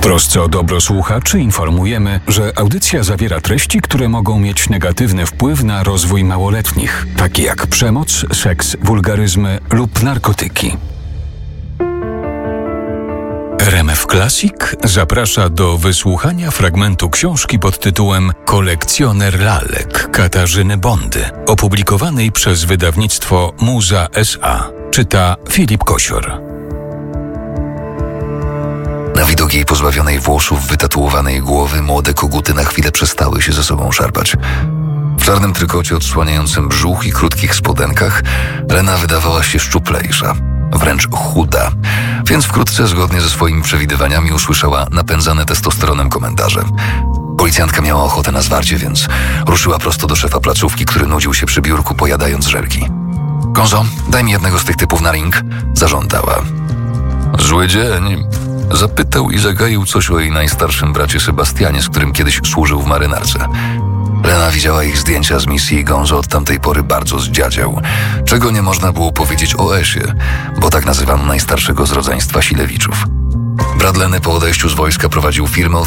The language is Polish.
trosce o dobro słuchaczy informujemy, że audycja zawiera treści, które mogą mieć negatywny wpływ na rozwój małoletnich, takie jak przemoc, seks, wulgaryzmy lub narkotyki. RMF Classic zaprasza do wysłuchania fragmentu książki pod tytułem Kolekcjoner lalek Katarzyny Bondy, opublikowanej przez wydawnictwo Muza S.A. Czyta Filip Kosior. Na widok jej pozbawionej włosów, wytatuowanej głowy, młode koguty na chwilę przestały się ze sobą szarpać. W czarnym trykocie odsłaniającym brzuch i krótkich spodenkach Lena wydawała się szczuplejsza, wręcz chuda, więc wkrótce, zgodnie ze swoimi przewidywaniami, usłyszała napędzane testosteronem komentarze. Policjantka miała ochotę na zwarcie, więc ruszyła prosto do szefa placówki, który nudził się przy biurku, pojadając żelki. Gonzo, daj mi jednego z tych typów na ring, zażądała. Zły dzień, zapytał i zagaił coś o jej najstarszym bracie Sebastianie, z którym kiedyś służył w marynarce. Lena widziała ich zdjęcia z misji i Gonzo od tamtej pory bardzo zdziadział, czego nie można było powiedzieć o Esie, bo tak nazywano najstarszego z rodzeństwa Silewiczów. Brat Leny po odejściu z wojska prowadził firmę o